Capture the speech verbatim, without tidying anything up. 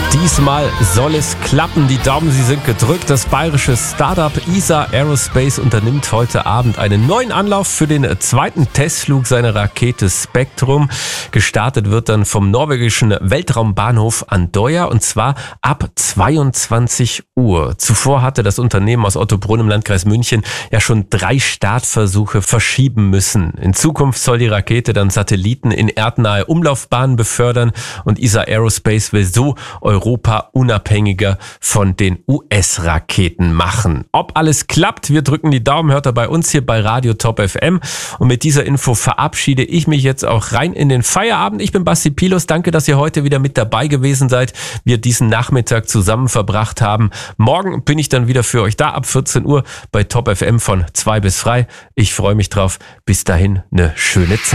Diesmal soll es klappen. Die Daumen, sie sind gedrückt. Das bayerische Startup E S A Aerospace unternimmt heute Abend einen neuen Anlauf für den zweiten Testflug seiner Rakete Spektrum. Gestartet wird dann vom norwegischen Weltraumbahnhof Andøya und zwar ab zweiundzwanzig Uhr. Zuvor hatte das Unternehmen aus Ottobrunn im Landkreis München ja schon drei Startversuche verschieben müssen. In Zukunft soll die Rakete dann Satelliten in erdnahe Umlaufbahnen befördern und E S A Aerospace will so Europa unabhängiger von den U S-Raketen machen. Ob alles klappt, wir drücken die Daumen, hört er bei uns hier bei Radio Top F M. Und mit dieser Info verabschiede ich mich jetzt auch rein in den Feierabend. Ich bin Basti Pilus, danke, dass ihr heute wieder mit dabei gewesen seid, wir diesen Nachmittag zusammen verbracht haben. Morgen bin ich dann wieder für euch da, ab vierzehn Uhr bei Top F M von zwei bis frei. Ich freue mich drauf. Bis dahin eine schöne Zeit.